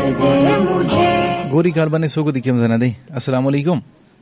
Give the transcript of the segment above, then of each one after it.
गोरी काल बने सो को दिखे मजा ना दे। अस्सलाम वालेकुम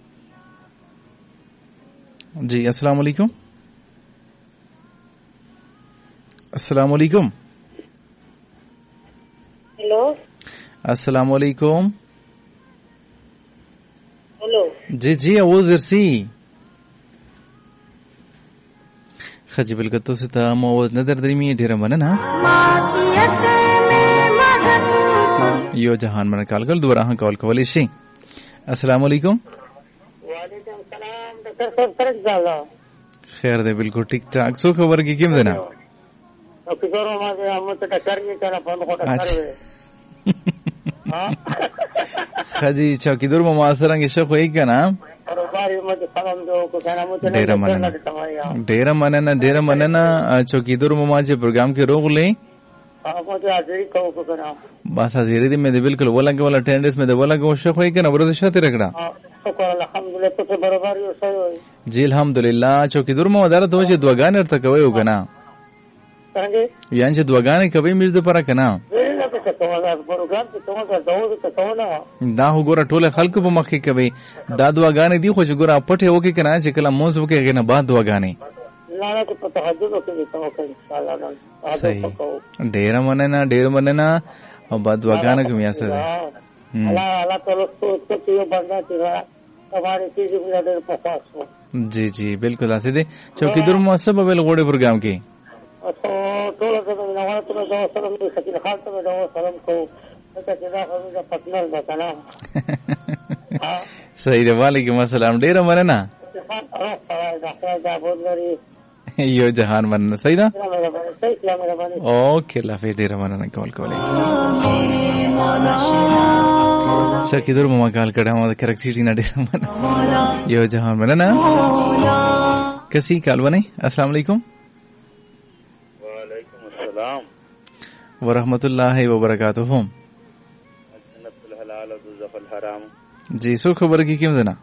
जी। अस्सलाम वालेकुम। अस्सलाम वालेकुम। हेलो अस्सलाम वालेकुम। हेलो जी जी आवाज इरसी खजी बिलकतो से तमाम आवाज नजर दरमी ढेर मनना यो जहान मन कॉल कर दोबारा हां कॉल कवली शी। अस्सलाम वालेकुम। वालेकुम सलाम डॉक्टर साहब फर्क जाला खैर दे बिल्कुल ठीक ठाक सो खबर की किम देना तो किशोर माजे हम तो डॉक्टर के kana फोन को डॉक्टर वे हां खजी चौकीदार मामा सरंग शख होई kana और बारी मत सलाम दो को kana मुझे डेरा मनना चौकीदार मामा जे प्रोग्राम के रोक ले मुझे हाजिरी को kana बस हाजिरी दे में दे बिल्कुल बोला के वाला अटेंडेंस में दे बोला के शख होई kana बरोबर शाते रगड़ा शुक्र अल्हम्दुलिल्लाह तो बराबर यो सही होई जी अल्हम्दुलिल्लाह चौकीदार मामा दारा तो जे दुआगाने तक होय हो kana करेंगे यान जे दुआगाने कभी मिर्ज दे परा kana دا وګوره ټوله خلکو په مخ کې کوي دا دعاګانې دي خو چې ګوره پټه وکي کنه چې کله مونږ وکي کنه بعد دعاګانې لاله کې په تهجد وکي توکل ان شاء الله صحیح ډیر مننه او بعد دعاګانې کوم یا سره الله تعالی تو یو بندا چې हमारे चीज़ में ज़्यादा पचास हो जी जी बिल्कुल ऐसे दे चौकीदार मुआसब अवेल घोड़े प्रोग्राम की तो टोला तो नवाज तो दो सलाम दे सकिन खान तो दो सलाम को ऐसा जगह का पार्टनर बताना सही दे वालेकुम अस्सलाम डेरा मरना यो जहान मरना सही दा ओके लाफे डेरा मरना कॉल कॉले चौकीदार मामा कॉल कड़ा हमारे करेक्ट सिटी ना डेरा मरना यो जहान मरना कैसी कॉल बने अस्सलाम वालेकुम वरहमतुल्लाहि वबरकातुहू जी सो खबर की किम देना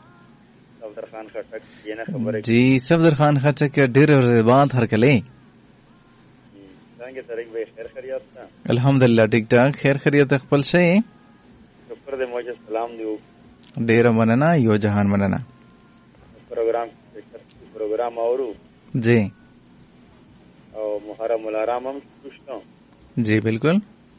जी सफदर खान खटक ढेर बात हर कले अल्हम्दुलिल्लाह ठीक ठाक खैर खैरियत खपल शे ढेर मनना यो जहान मनना प्रोग्राम और जी और मुहर्रम उल-हराम हम पूछता जी बिल्कुल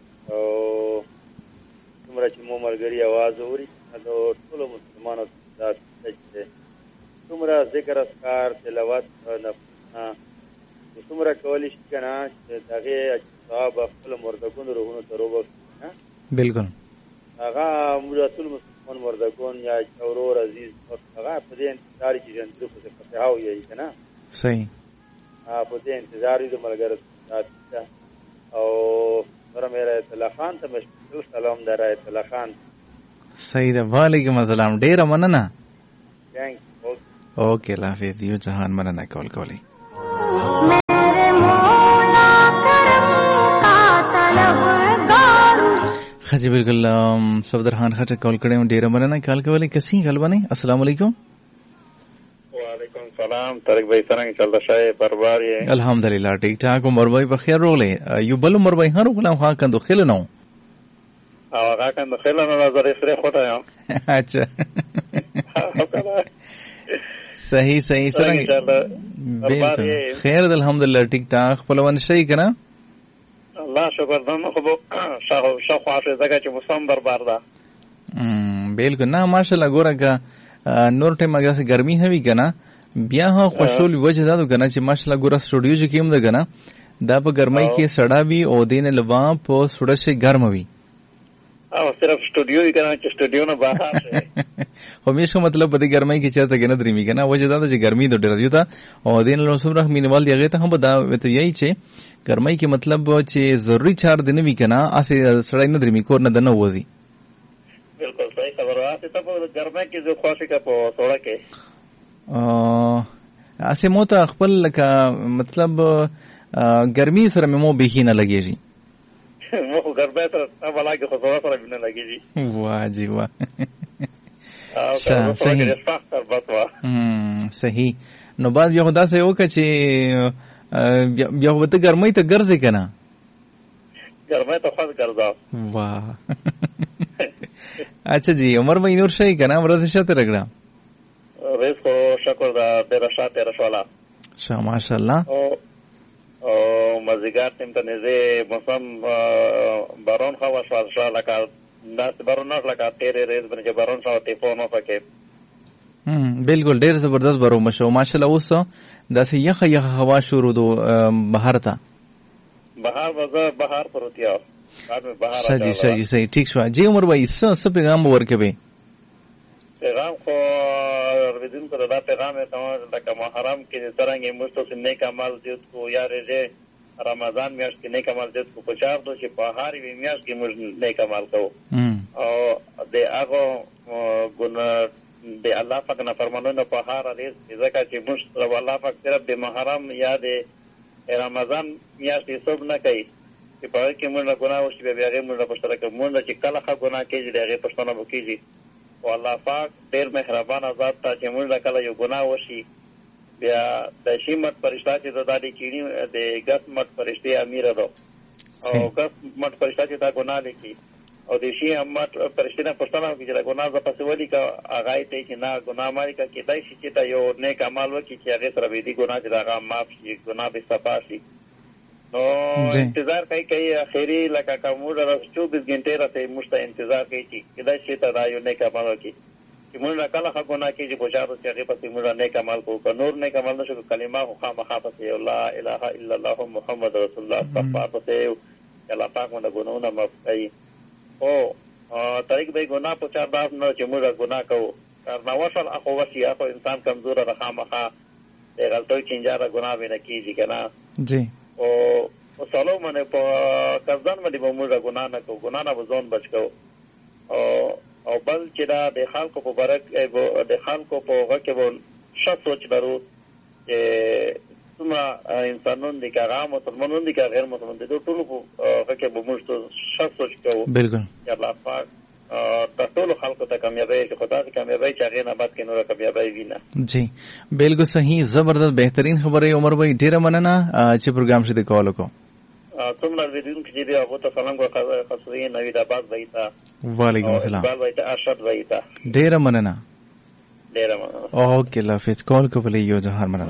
तुमरा ची मोमरगरी आवाज हो रही तो टोलो मुसलमानों साथ सजदे तुमरा जिक्र अस्कार तिलावत नफना तुमरा कवलिश कना दागे साहब अफल मर्दगुन रोहनो तरोबा बिल्कुल आगा मुरातुल मुसलमान मर्दगुन या चौरोर अजीज और आगा पदेन सारी चीजें दुख से फतहा हुई है ना सही आप उसे इंतजार ही तो मगर और मेरा इतला खान तो मैं सलाम दे रहा है इतला खान सही है वालेकुम अस्सलाम डेरा मनना थैंक ओके लाफिज यू जहान मनना कॉल कॉली खजी बिल्कुल सफदर खान खटक कॉल करे डेरा मनना कॉल कॉली कैसी कॉल बने अस्सलाम वालेकुम सलाम तारिक भाई सरंग चलता शाय बरबार ये अल्हम्दुलिल्लाह ठीक ठाक उमर भाई बखैर रोले यू बल उमर भाई हर गुलाम खान कंदो खेलनो आवा कंदो खेलनो नजर इसरे खोटा है अच्छा सही सही सरंग बिल्कुल खैर अल्हम्दुलिल्लाह ठीक ठाक पलवन शई कना अल्लाह शुक्र दम खबो शाह खासे जगह च मुसम बरबार दा बिल्कुल ना माशाल्लाह गोरा का नूर टाइम अगर से गर्मी है भी कना بیا ها خوشول وجه دا کنه چې ماشاءالله ګور سټوډیو چې کیم ده کنه دا په ګرمۍ کې سړا وی او دین لوا په سړه شي ګرم وی او صرف سټوډیو یې کنه چې سټوډیو نه بهر شي همیشه مطلب په دې ګرمۍ کې چاته کنه درېمی کنه وجه دا چې ګرمۍ د ډیر زیاته او دین له سمره مینوال دیغه ته هم دا وته یی چې ګرمۍ کې مطلب چې ضروری چار دن وی کنه اسه سړی نه درېمی کور نه دنه وځي بالکل صحیح خبره ده ته په ګرمۍ کې جو خوښه کا په سوړه کې اسه مو ته خپل لکه مطلب ګرمي سره مو به نه لګیږي مو ګرمه ته ولاګه خو سره نه لګیږي واه جی واه صحیح نو بعد یو داسې وکړه چې بیا وته ګرمۍ ته ګرځي کنه ګرمۍ ته خوښ ګرځاو. वाह अच्छा जी उमर भाई नूर शाही का नाम रज़ शाह तेरा गड़ा ریس خو شکر دا تیرا شا تیرا شوالا शाह माशाल्लाह او مزیګار تیم ته نزه موسم بارون خوا شوا لکه داس بارون نه لکه تیرې ریس باندې بارون شوا ټیفون وکړي. बिल्कुल ډېر زبردست برو مشو ماشاءالله. اوس داسې یخه هوا شروع دو بهر ته بهار وځه بهار پروتیا بهار شاجي صحیح ٹھیک شو جی عمر بھائی څه پیغام ورکوي؟ پیغام خو ورودین کو دا پیغام ته لکه محرم کې څنګه مستوسم نیک عمل دې کو یارې رمضان میاشت کې نیک عمل دې کو پچار دو چې په هر وی میاشت کې موږ نیک عمل کوو او د هغه ګناه د الله پاک نه فرمانونه په هر ریز ځکه چې موږ الله پاک صرف د محرم یا د رمضان میاشت حساب نه کوي چې په کې موږ ګناه وشي بیا هغه موږ په سره کوم چې کله ښه ګناه کوي دغه پښتنه وکړي او الله پاک ډېر مهربان ذات ته چې موږ کله یو ګناه وشي بیا د شیمت فرشتہ چې د دالي کینی د غسمت فرشتي امیر ده او غسمت فرشتہ چې دا ګناه لیکي او د شي امت فرشتي نه پښتنه کوي چې ګناه ز پسې ولي کا اغای ته چې نه ګناه ماري کا کېدای شي چې دا یو نیک عمل وکړي چې هغه سره به دي ګناه چې دا معاف شي ګناه به صفا شي. نو انتظار کوي اخیری لکه کومه 24 غنټې راته مشته انتظار کوي چې کېدای شي دا یو نیک عمل وکړي چې موږ کله ښه ګناه کوي چې بوجارو چې هغه پسې موږ نیک عمل کوو نور نیک عمل نشو کلمه خو خامخا پسې لا اله الا الله محمد رسول الله صفا پسې الله پاک موږ ګناونه معاف کوي او طریق به ګناه په چار باندې نو چې موږ ګناه کوو کارنا وصل اخو وسی اخو انسان کمزور راخه مخه غلطي چنجاره ګناه به نه کیږي کنه جی او وصلو باندې په کزان باندې به موږ ګناه نه کوو ګناه نه وزون بچ کوو او بل چې دا د خلکو په برک د خلکو په هغه کې به شت سوچ درو چې څومره انسانون دي که هغه مسلمانون دي که غیر مسلمان دي ټول په هغه کې به موږ شت سوچ کوو. بالکل الله پاک ټول خلکو ته کامیابی چې خدا دې کامیابی چې هغه نه بعد کې نور کامیابی وینه. جی بالکل صحیح زبردست بهترین خبره عمر بھائی ډیره مننه چې پروګرام شته کال وکړو. څومره ویډیو کې دې هغه ته سلام کو خاصوي نوید آباد وایتا. وعلیکم السلام. وایتا ارشد وایتا. ډیره مننه. ډیره مننه. اوکے الله حافظ کال کولی یو جهار مننه.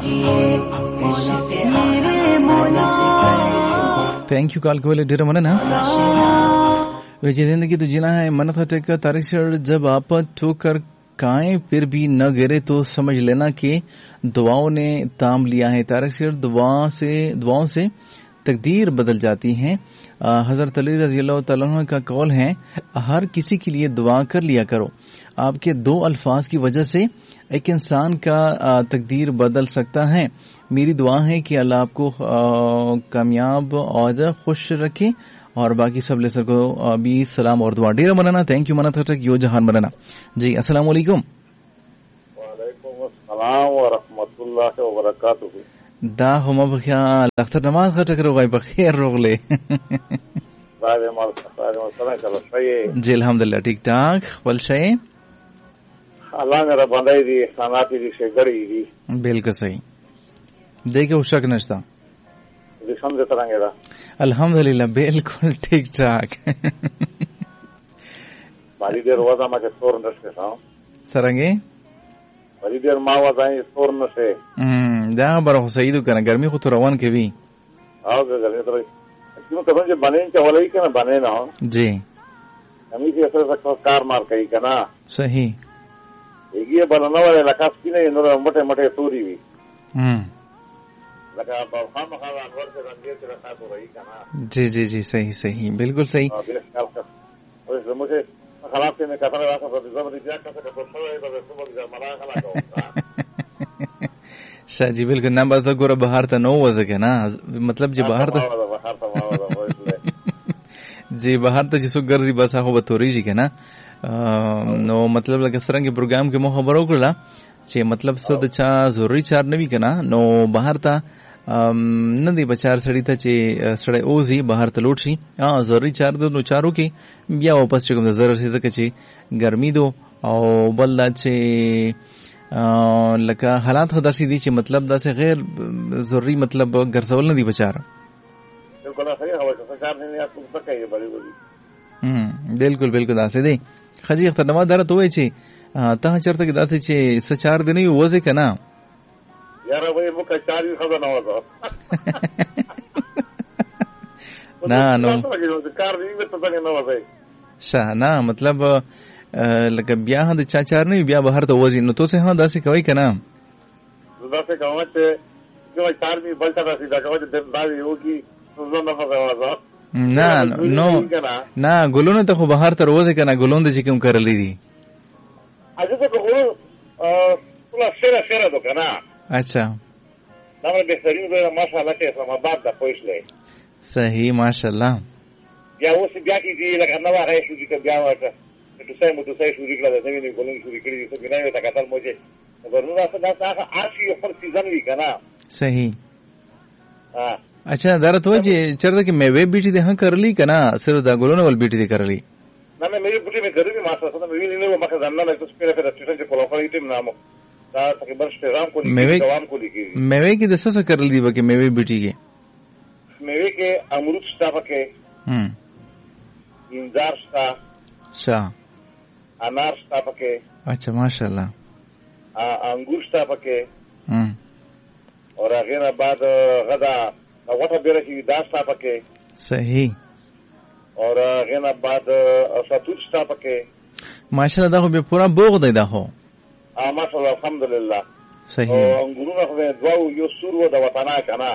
थैंक यू कॉल कोले ढेर मना ना वैसे जिंदगी तो जीना है मन था टेका तारीख से जब आप ठोकर खाएं फिर भी न गिरे तो समझ लेना कि दुआओं ने ताम लिया है. तारीख से दुआओं से तकदीर बदल जाती है. हजरत अली रज़ी अल्लाह तआला अन्हु का कौल है हर किसी के लिए दुआ कर लिया करो. आपके दो अल्फाज की वजह से एक इंसान का तकदीर बदल सकता है. मेरी दुआ है कि अल्लाह आपको कामयाब और खुश रखे और बाकी सब लेसर को भी सलाम और दुआ ढेर मनाना. थैंक यू मना था यो जहान मनाना. जी अस्सलाम वालेकुम. वालेकुम अस्सलाम व रहमतुल्लाहि व बरकातहू. دا هم بخیر اختر نماز خټه کړو غي بخیر روغله باندې مال سره کله شي جی الحمدلله ٹھیک ٹھاک خپل شي الله نه را باندې دي سنات دي شګړې دي بالکل صحیح دیکھو شک نشتا دې سمجه څنګه ده الحمدلله بالکل ٹھیک ٹھاک باندې ډیر وځه ما کې څور نشته سرنګي باندې ډیر ما وځه څور نشته دا بر خو سیدو کنه ګرمي خو روان کوي او ګرمي تر کیوں ته باندې باندې ته ولای کنه باندې نه جی همي کې اثر څه کار مار کوي کنه صحیح یګي باندې ولا لکه سپینې نور موټه موټه توري وي لکه په خامخا انور څخه رنګي تر تاسو راځي کنه جی جی جی صحیح صحیح بالکل صحیح او زموږه خلاص نه کتره راځه په ځمکه دې ځکه چې په څوره به څومره ملا خلا کوي शाह जी बिल्कुल ना बस गोरा बाहर था नो वजह के ना मतलब जी बाहर था जी बाहर तो जिसको गर्जी बस आखो बतौरी जी के ना नो मतलब लगे सरंग के प्रोग्राम के मोह खबर होकला चे मतलब सद चा जरूरी चार नवी के ना नो बाहर था नदी बचार सड़ी था चे सड़े ओजी बाहर तलोट सी जरूरी चार दो नो चारों की या वापस चुकम जरूर से के गर्मी दो और बल्दा चे لکه حالات خو داسې دي چې مطلب داسې غیر ضروري مطلب ګرځول نه دي بچاره بالکل صحیح خبره څه کار نه یا څه کوي بری وي بالکل بالکل داسې دی خجی اختر نماز درته وای چې ته چرته کې داسې چې سچار دی نه وځي کنه یاره وای مو کا چاري خبره نه وځه نه نو کار دی ته څنګه نه وځي نه مطلب لکه بیا د چا چار نه بیا بهر ته وځي نو تاسو هم داسې کوي کنه داسې کوم چې کوم چار می بلته راځي دا کوم چې دا یو کی نو نه وځه نه ګلونه ته خو بهر تر وځي کنه ګلون د چې کوم کړلې دي اځه ته کوو ټول شهر دو کنه اچھا دا بهترین دی ماشاءالله چې اسلام آباد د پوښلې صحیح ماشاءالله بیا اوس بیا کې دی لکه نو هغه شو دي بیا ورته ته سې شو دي کړل دا نه ګلون شو دي کړی څه بنای ته کتل موجه ورنه دا هغه آشي خپل سیزن وی کنه صحیح اچھا درته و چې چرته کې میوه بیٹی ده کرلی کنه صرف دا ګلونه ول بیٹی دي کرلی نه میوه بیٹی مې کړی ما سره مې ویلې نو مخه ځنه نه څه سپیره په سټیشن کې کوله کوي ټیم نامو دا تقریبا شپږم کولی دوام کولی کی میوه کې د څه کرلی دی بکه میوه بیٹی کې میوه کې امرود شته پکې انځار شته انار شته پکې اچھا ماشاءالله انګور شته پکې اور هغه نه بعد غدا وټه بیره کې دا شته پکې صحیح اور هغه نه بعد ساتوت شته پکې ماشاءالله دا خو به پورا بوغ دی دا خو ماشاءالله الحمدلله صحیح انګورونه خو دواو یو سور و د وطنا کنه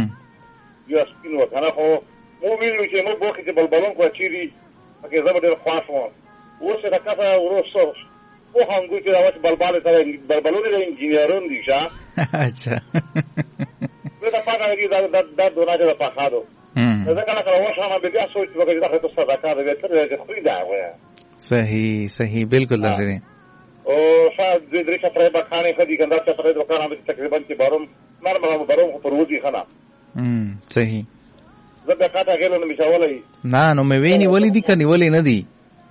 یو سپین و کنه خو مو ویلو چې مو بوخه چې بلبلون کو چیري پکې زبر ډېر خاص و اوس دا کافه ورسو او هنګو چې دا وخت بلبل ته بلبلون د انجینرون دي ښا اچھا دا پاګه دي دا دونه چې په خاطر دا کله کله وښه ما به بیا سوچ وکړم دا ته صدقه ده تر دې خو دا وایي صحیح بالکل لازم دی او شاید د درې چترې په خانه خدي کنده چترې د کارانو تقریبا چې بارم نرمه بارم پر ودی خنا صحیح زه کاته غلو نه مشاولای نه نو مې ویني ولې دي کني ولې نه دي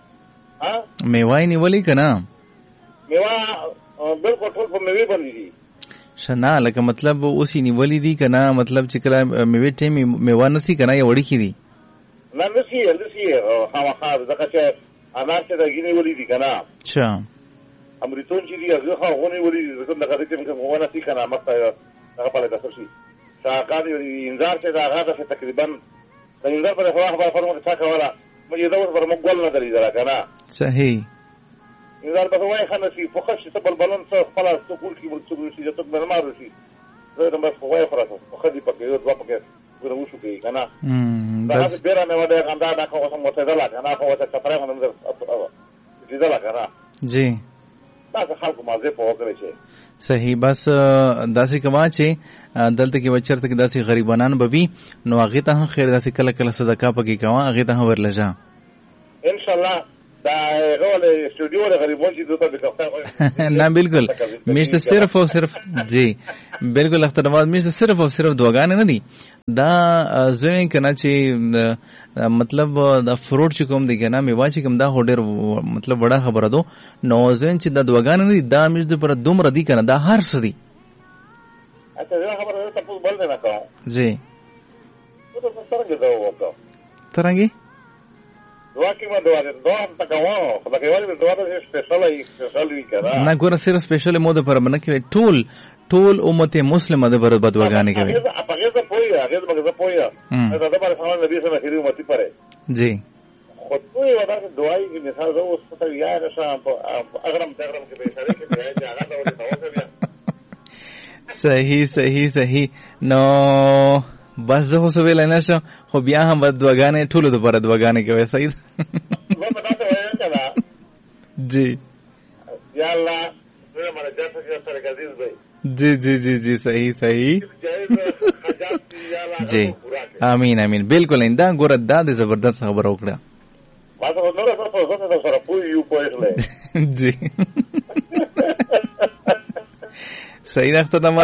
مې وایي ولې کنه میوا بالکل ټول په میوه باندې دي شنا لکه مطلب اوسې نیولې دي کنه مطلب چې کله میوه ټیم میوه نسی کنه یا وړي کی دي نه نسی خامخا ځکه چې انار چې دګینه ولې دي کنه اچھا امریتون چې دی هغه غونې ولې ځکه دغه چې موږ ونه سي کنه مخته هغه په لاره تاسو ساقا دی انذار چې دا هغه تقریبا د انذار په خبره فرمو څه کوله مې دا اوس پر موږ ګول نه درې ځله کنه صحیح انذار په وای خنه سي فوکس چې بل بلون څه خپل ټکول کې ورڅ شي چې ته به مارو شي زه د مې په وای خلاص خو دې پکې یو دوه پکې ګورو شو کې کنه دا هغه بیره مې ودا کنده دا خو سم مته دلا کنه خو څه تفریح هم دې دلا کنه جی دا خلکو مازه په وکړي شي صحیح بس داسې کما چې دلته کې وچرته کې داسې غریبانان بوي نو هغه ته خیر داسې کله کله صدقه پکې کوا هغه ته ورلجا ان شاء الله دا غول استودیو له غریبون چې دوته به نه بالکل مشته صرف او صرف جی بالکل اخترمات مشته صرف او صرف دعاګانې نه دي دا زوین کنه چې مطلب دا فروټ چې کوم دی کنه میوا چې کوم دا هډر مطلب وړه خبره دو نو زوین چې دا دعاګانې نه دي دا مشته پر دومره دي کنه دا هر څه دي اته دا خبره ته په بل نه کوم جی ته څنګه دا وکړه ترنګي دعا کې ما دعا هم تکوه خو دا کېوالي دعا د سپیشل وی کړه نه ګوره صرف سپیشل موده پر منه کې ټول امت مسلمه ده پر بدوګانې کوي هغه ته پوهه دا د بار سامان نبی سره خيري امتي پره جی خو دوی ودا دعای کې مثال زو اوس ته یا راشم اگرم دغرم کې به شریک دی چې هغه ته توسه بیا صحیح نو بس زه خو سویل نه شم خو بیا هم بدوګانې ټول د پر بدوګانې کوي صحیح جی یا الله زه مړ جاته کې سره عزیز بھائی جی صحیح جی امین بالکل انده ګور دا د زبردست خبر وکړه ما ته نو راځه سره پوي یو پوهله جی صحیح وخت ته ما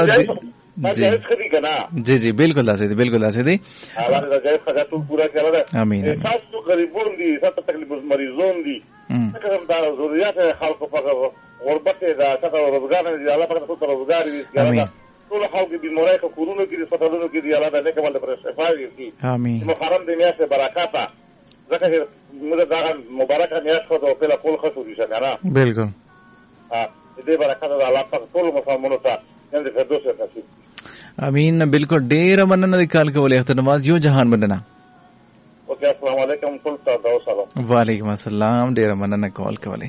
جی بالکل لازم دی الله دې جای خدای ټول پورا کړه امین تاسو غریبون دي تاسو تکلیف مریضون دي څنګه دا ضرورت خلکو په غربت دا تاسو روزګار دي الله پاک تاسو روزګار دي ټول خلک بیمارۍ کې کورونو کې هسپتالونو کې دی الله دې کول پر شفا ورکړي امين محرم دې میاشت برکات ځکه چې موږ دا مبارک میاشت خو په لا کول خصو دي څنګه بالکل دې برکات الله پاک ټول مسلمانانو ته دې فردوس نصیب امين بالکل ډېر مننه د کال کولې اختر نواز یو جهان مننه اوکې السلام علیکم ټول ته سلام وعلیکم السلام ډېر مننه کال کولې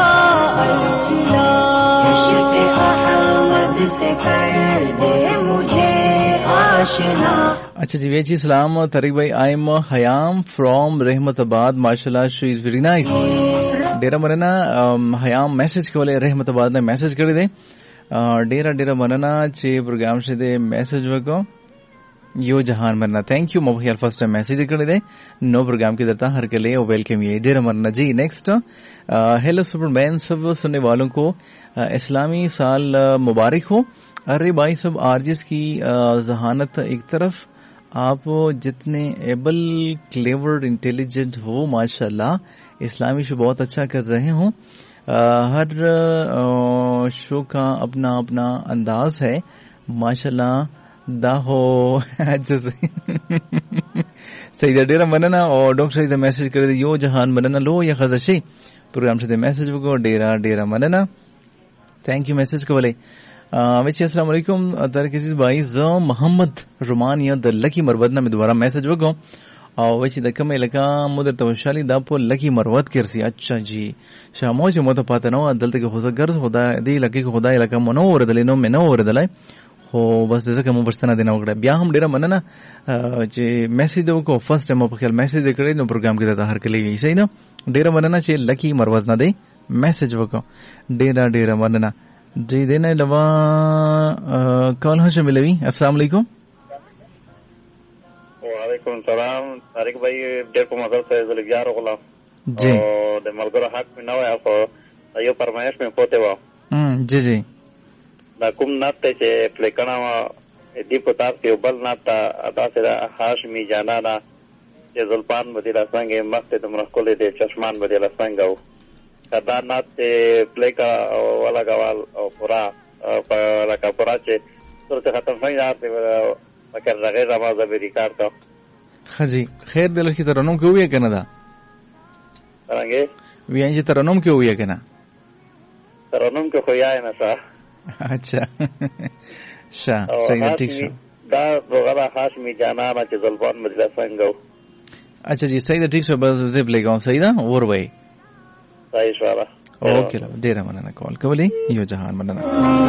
अच्छा जी वेची सलाम तारिक भाई आई एम हयाम फ्रॉम रहमताबाद माशाल्लाह शी इज वेरी नाइस डेरा मनना हयाम मैसेज कोले रहमताबाद ने मैसेज कर दे डेरा मनना चे प्रोग्राम से दे मैसेज वको यो जहान मरना thank you mobile first time message कर दे नो प्रोग्राम की दरता हर के लिए वेलकम ये डेरा मरना जी नेक्स्ट हेलो सुपरमैन सब सुनने वालों को इस्लामी साल मुबारक हो अरे भाई सब आरजेस की जहानत एक तरफ आप जितने एबल क्लेवर इंटेलिजेंट हो माशाल्लाह इस्लामी शो बहुत अच्छा कर रहे हो हर शो का अपना अपना अंदाज है माशाल्लाह दाहो सही डेरा मनना और डॉक्टर से मैसेज कर यो जहान मनना लो या खजशी प्रोग्राम से मैसेज को डेरा मनना थैंक यू मैसेज को बोले वैसे अस्सलाम वालेकुम तरकीज़ भाई ज मोहम्मद रोमानिया द लकी मरवदना में दोबारा मैसेज वगो और वैसे द कम इलाका मुदर तवशाली दा पो लकी मरवद करसी अच्छा जी शामो जो मत पाता नो दलते के खुदा गर्ज खुदा दी लकी को खुदा इलाका मनो और दलेनो में नो और दलाई हो बस जैसे कि मु बस्तना देना वगड़ा ब्या हम डेरा मनना जे मैसेज दो को फर्स्ट टाइम पर मैसेज दे करे नो प्रोग्राम के दाता हर के लिए सही ना डेरा मनना चे लकी मरवद ना दे मैसेज वगो डेरा मनना जी देना लवा कौन हो मिलवी अस्सलाम वालेकुम वालेकुम सलाम तारिक भाई डेर को मदद से जलियार होला जी de malgora hak mi nawa ko ayo permanesh me pote wa जी da kum natte che plekana wa dipotar ke bal nata ada se hashmi janana che zulpan badila sange makte tumra kole de chashman badila sangau kada natte pleka wala gawal pura la kapura che surte khatam sange aate fakir غیر نماز به ریکارډ خجی خیر دل کی ترنم کې وې کنه دا څنګه ویان چې ترنم کې وې کنه ترنم کې خو یای نه تا अच्छा شا صحیح ٹھیک شو دا وغلا هاشمی جانا ما چې زلفان مجلس څنګه अच्छा जी صحیح ٹھیک شو بس زب لګاو صحیح دا اور وای صحیح شو اوکے ډیر مننه کال کولی یو جهان مننه